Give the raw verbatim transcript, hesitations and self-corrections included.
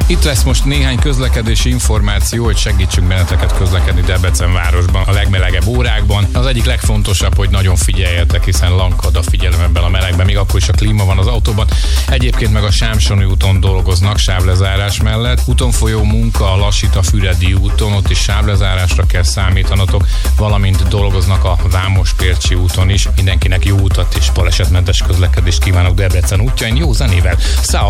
Itt lesz most néhány közlekedési információ, hogy segítsünk benneteket közlekedni Debrecen városban a legmelegebb órákban. Az egyik legfontosabb, hogy nagyon figyeljetek, hiszen lankad a figyelem ebben a melegben, még akkor is a klíma van az autóban. Egyébként meg a Sámsoni úton dolgoznak sávlezárás mellett. Úton folyó munka a Lassita-Füredi úton, ott is sávlezárásra kell számítanatok, valamint dolgoznak a Vámospércsi úton is. Mindenkinek jó utat és balesetmentes közlekedést kívánok Debrecen útjain, jó zenével. Szá